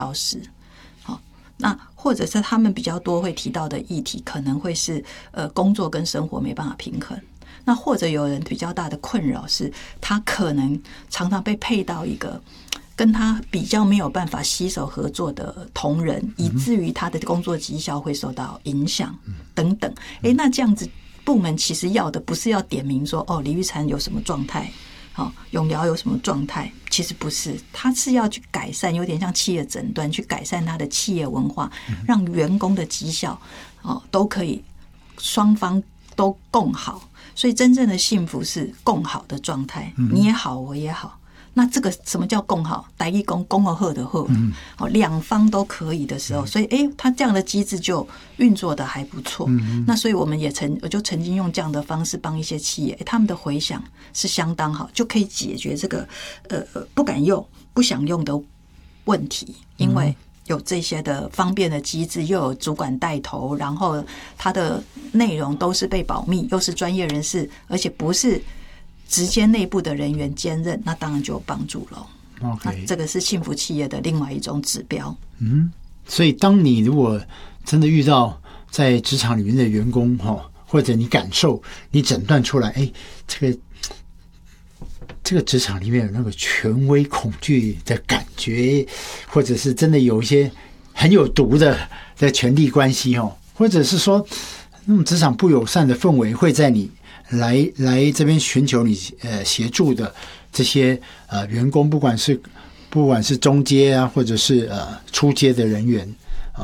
消失。好，那或者是他们比较多会提到的议题，可能会是工作跟生活没办法平衡。那或者有人比较大的困扰是，他可能常常被配到一个跟他比较没有办法携手合作的同仁，以至于他的工作绩效会受到影响等等。那这样子部门其实要的不是要点名说李玉婵有什么状态，永寮有什么状态，其实不是，他是要去改善，有点像企业诊断，去改善他的企业文化，让员工的绩效都可以双方都共好。所以真正的幸福是共好的状态，你也好我也好。那这个什么叫共好？台语讲共好的好，两方都可以的时候，所以他这样的机制就运作的还不错。那所以我们我就曾经用这样的方式帮一些企业，他们的回响是相当好，就可以解决这个不敢用、不想用的问题，因为有这些的方便的机制，又有主管带头，然后它的内容都是被保密，又是专业人士，而且不是直接内部的人员兼任，那当然就有帮助了。那这个是幸福企业的另外一种指标。 所以当你如果真的遇到在职场里面的员工或者你感受，你诊断出来，这个职场里面有那个权威恐惧的感觉，或者是真的有一些很有毒的权力关系或者是说那种职场不友善的氛围会在你来这边寻求你协助的这些员工，不管是中阶啊，或者是初阶的人员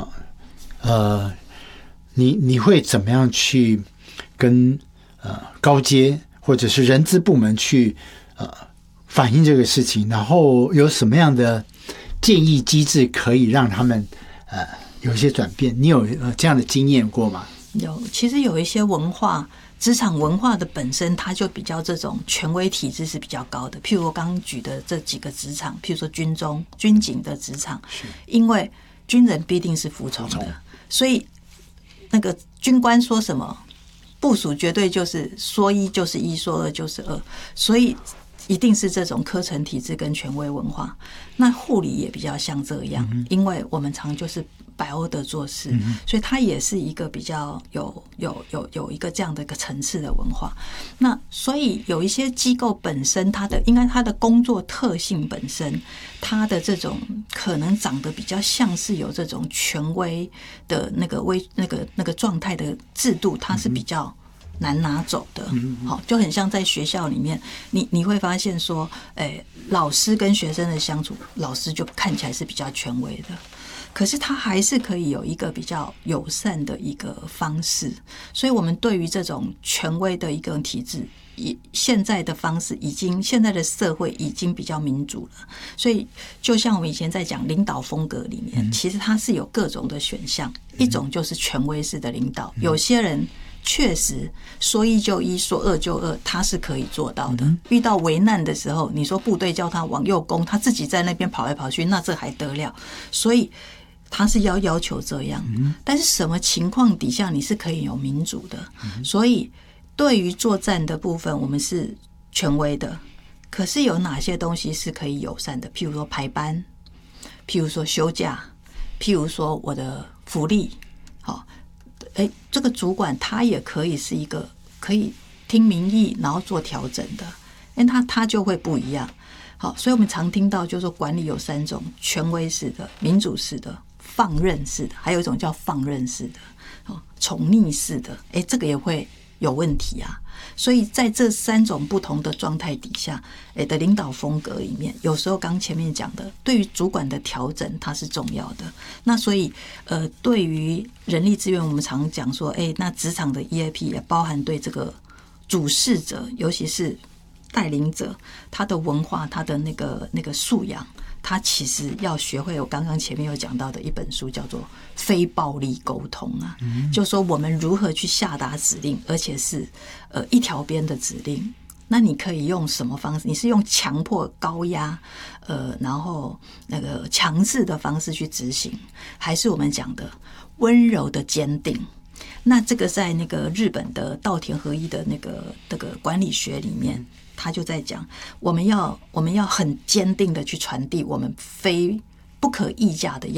你会怎么样去跟高阶或者是人资部门去反映这个事情，然后有什么样的建议机制可以让他们有一些转变？你有这样的经验过吗？ 有，其实有一些职场文化的本身，它就比较这种权威体制是比较高的。譬如我刚刚举的这几个职场，譬如说军警的职场，因为军人必定是服从的，所以那个军官说什么，部属绝对就是说一就是一，说二就是二，所以一定是这种科层体制跟权威文化。那护理也比较像这样，因为我们常就是百欧的做事，所以它也是一个比较有一个这样的一个层次的文化。那所以有一些机构本身它的工作特性本身，它的这种可能长得比较像是有这种权威的那个状态的制度，它是比较难拿走的。就很像在学校里面，你会发现说，老师跟学生的相处，老师就看起来是比较权威的，可是他还是可以有一个比较友善的一个方式。所以我们对于这种权威的一个体制，现在的方式现在的社会已经比较民主了。所以就像我们以前在讲领导风格里面，其实它是有各种的选项，一种就是权威式的领导，有些人确实说一就一，说二就二，他是可以做到的。遇到危难的时候，你说部队叫他往右攻，他自己在那边跑来跑去，那这还得了？所以他是要求这样。但是什么情况底下你是可以有民主的？所以对于作战的部分，我们是权威的，可是有哪些东西是可以友善的？譬如说排班，譬如说休假，譬如说我的福利。这个主管他也可以是一个可以听民意然后做调整的，因为他就会不一样。好，所以我们常听到就是说管理有3种：权威式的、民主式的、放任式的，还有一种叫放任式的、宠溺式的。这个也会有问题啊。所以在这3种不同的状态底下的领导风格里面，有时候刚前面讲的对于主管的调整它是重要的。那所以对于人力资源，我们常讲说那职场的 EAP 也包含对这个主事者，尤其是带领者，他的文化，他的那个素养，他其实要学会我刚刚前面有讲到的一本书，叫做《非暴力沟通》啊，就是说我们如何去下达指令，而且是一条边的指令。那你可以用什么方式？你是用强迫、高压，然后那个强制的方式去执行，还是我们讲的温柔的坚定？那这个在那个日本的稻田和一的那个管理学里面，他就在讲，我们要很坚定的去传递我们非不可议价的